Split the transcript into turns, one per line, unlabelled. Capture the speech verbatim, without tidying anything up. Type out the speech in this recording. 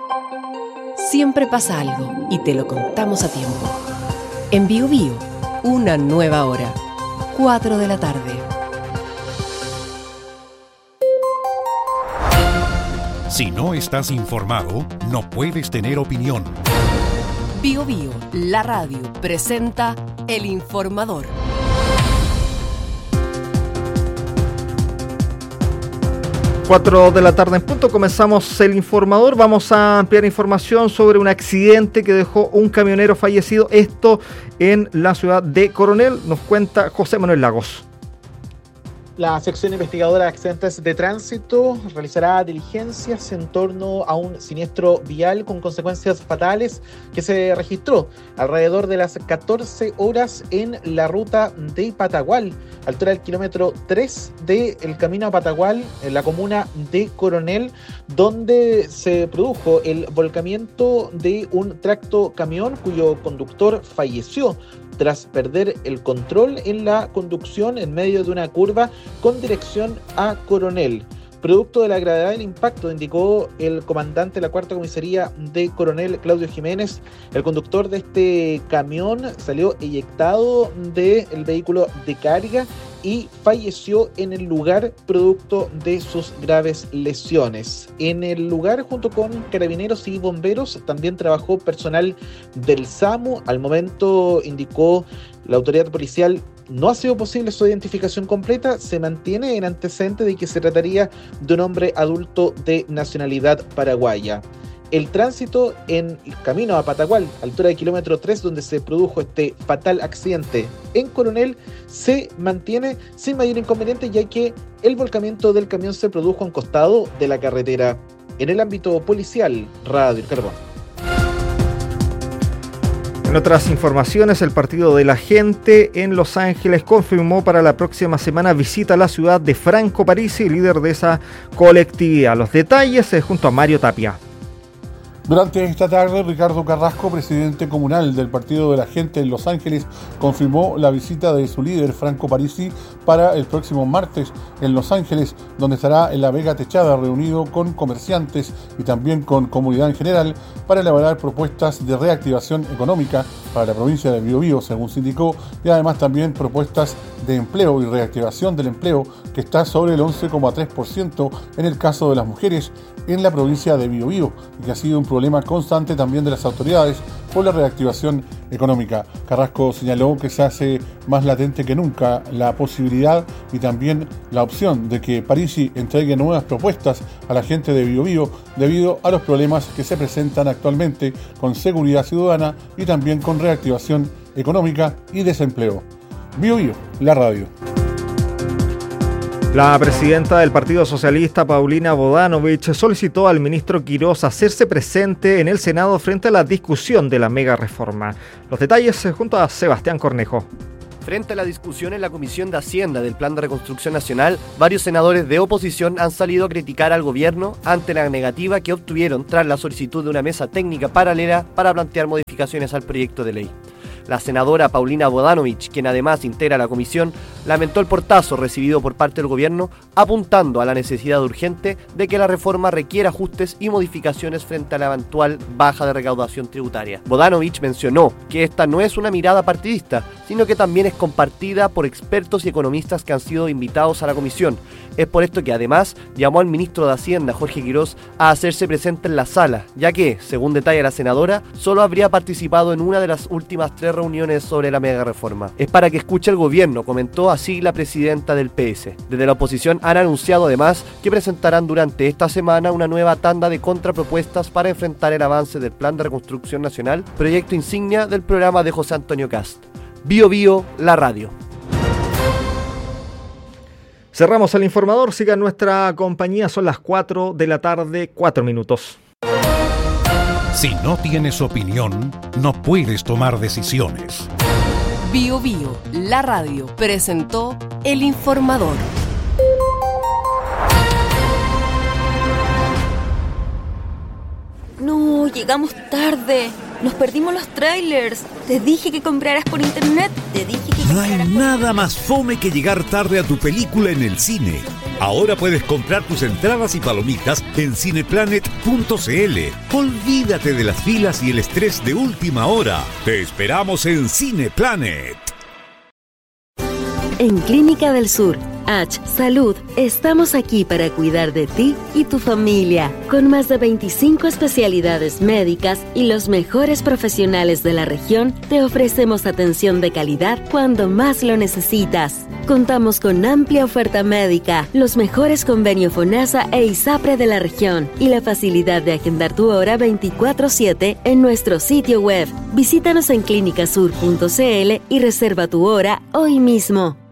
Siempre pasa algo y te lo contamos a tiempo. En Bío Bío, una nueva hora, cuatro de la tarde.
Si no estás informado, no puedes tener opinión.
Bío Bío, la radio, presenta El Informador.
cuatro de la tarde en punto, comenzamos El Informador. Vamos a ampliar información sobre un accidente que dejó un camionero fallecido, esto en la ciudad de Coronel. Nos cuenta José Manuel Lagos.
La sección investigadora de accidentes de tránsito realizará diligencias en torno a un siniestro vial con consecuencias fatales que se registró alrededor de las catorce horas en la ruta de Patagual, altura del kilómetro tres del camino a Patagual, en la comuna de Coronel, donde se produjo el volcamiento de un tracto camión cuyo conductor falleció tras perder el control en la conducción en medio de una curva con dirección a Coronel. Producto de la gravedad del impacto, indicó el comandante de la cuarta comisaría de Coronel, Claudio Jiménez, el conductor de este camión salió eyectado del vehículo de carga y falleció en el lugar producto de sus graves lesiones. En el lugar, junto con carabineros y bomberos, también trabajó personal del SAMU. Al momento, indicó la autoridad policial, no ha sido posible su identificación completa. Se mantiene en antecedente de que se trataría de un hombre adulto de nacionalidad paraguaya. El tránsito en el camino a Patagual, altura de kilómetro tres, donde se produjo este fatal accidente en Coronel, se mantiene sin mayor inconveniente, ya que el volcamiento del camión se produjo a un costado de la carretera. En el ámbito policial, Radio El Carbón.
En otras informaciones, el Partido de la Gente en Los Ángeles confirmó para la próxima semana visita a la ciudad de Franco Parisi, líder de esa colectividad. Los detalles es junto a Mario Tapia.
Durante esta tarde, Ricardo Carrasco, presidente comunal del Partido de la Gente en Los Ángeles, confirmó la visita de su líder, Franco Parisi, para el próximo martes en Los Ángeles, donde estará en la Vega Techada reunido con comerciantes y también con comunidad en general para elaborar propuestas de reactivación económica para la provincia de Biobío, según se indicó, y además también propuestas de empleo y reactivación del empleo, que está sobre el once coma tres por ciento en el caso de las mujeres en la provincia de Biobío, y que ha sido un problema constante también de las autoridades por la reactivación económica. Carrasco señaló que se hace más latente que nunca la posibilidad y también la opción de que Parisi entregue nuevas propuestas a la gente de Biobío debido a los problemas que se presentan actualmente con seguridad ciudadana y también con reactivación económica y desempleo. Biobío, la radio.
La presidenta del Partido Socialista, Paulina Bodanovich, solicitó al ministro Quirós hacerse presente en el Senado frente a la discusión de la mega reforma. Los detalles junto a Sebastián Cornejo.
Frente a la discusión en la Comisión de Hacienda del Plan de Reconstrucción Nacional, varios senadores de oposición han salido a criticar al gobierno ante la negativa que obtuvieron tras la solicitud de una mesa técnica paralela para plantear modificaciones al proyecto de ley. La senadora Paulina Bodanovich, quien además integra la comisión, lamentó el portazo recibido por parte del gobierno, apuntando a la necesidad urgente de que la reforma requiera ajustes y modificaciones frente a la eventual baja de recaudación tributaria. Bodanovich mencionó que esta no es una mirada partidista, sino que también es compartida por expertos y economistas que han sido invitados a la comisión. Es por esto que además llamó al ministro de Hacienda, Jorge Quirós, a hacerse presente en la sala, ya que, según detalla la senadora, solo habría participado en una de las últimas tres reuniones sobre la mega reforma. Es para que escuche el gobierno, comentó así la presidenta del P S. Desde la oposición han anunciado además que presentarán durante esta semana una nueva tanda de contrapropuestas para enfrentar el avance del Plan de Reconstrucción Nacional, proyecto insignia del programa de José Antonio Cast. Bío Bío, la radio.
Cerramos El Informador, siga nuestra compañía, son las cuatro de la tarde, cuatro minutos.
Si no tienes opinión, no puedes tomar decisiones.
Bío Bío, la radio, presentó El Informador.
No, llegamos tarde. Nos perdimos los trailers. Te dije que compraras por internet. Te dije que
No hay
compraras por
nada
internet.
más fome que llegar tarde a tu película en el cine. Ahora puedes comprar tus entradas y palomitas en cineplanet punto c l. Olvídate de las filas y el estrés de última hora. Te esperamos en Cineplanet.
En Clínica del Sur, H Salud, estamos aquí para cuidar de ti y tu familia, con más de veinticinco especialidades médicas y los mejores profesionales de la región. Te ofrecemos atención de calidad cuando más lo necesitas. Contamos con amplia oferta médica, los mejores convenios FONASA e ISAPRE de la región y la facilidad de agendar tu hora veinticuatro siete en nuestro sitio web. Visítanos en clínica sur punto c l y reserva tu hora hoy mismo.